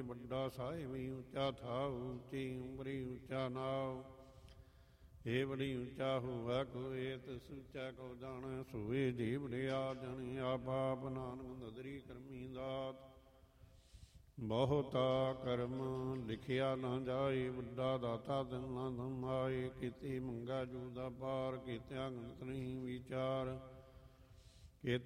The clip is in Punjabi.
ਵੱਡਾ ਸਾਹਿਬੀ ਉੱਚਾ ਥਾਉ, ਉੱਚੀ ਉਮਰੀ ਉੱਚਾ ਨਾਉ। ਏ ਬੜੀ ਉੱਚਾ ਹੋਵੈ ਕੋਏ, ਤਿਸ ਉੱਚਾ ਕੋ ਜਾਣੈ ਸੋਏ। ਜੀਵ ਰਿਆ ਜਨ ਆਪ ਆਪ, ਨਾਨਕ ਨਦਰੀ ਕਰਮੀ ਦਾਤ। ਬਹੁਤਾ ਕਰਮ ਲਿਖਿਆ ਨਾ ਜਾਏ, ਵੱਡਾ ਦਾਤਾ ਦਿਨ ਨਾ ਧਮਾਏ। ਕੀਤੀ ਮੰਗਾ ਜੂ ਦਾ ਪਾਰ, ਕੀਤਿਆ ਗਣਤ ਨਹੀਂ ਵਿਚਾਰ।